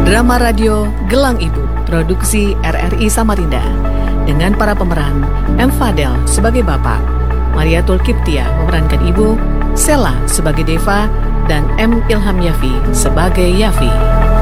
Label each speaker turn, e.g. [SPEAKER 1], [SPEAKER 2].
[SPEAKER 1] Drama radio Gelang Ibu, produksi RRI Samarinda. Dengan para pemeran M. Fadel sebagai Bapak, Mariatul Kiptia memerankan Ibu, Sela sebagai Deva, dan M. Ilham Yafi sebagai Yafi.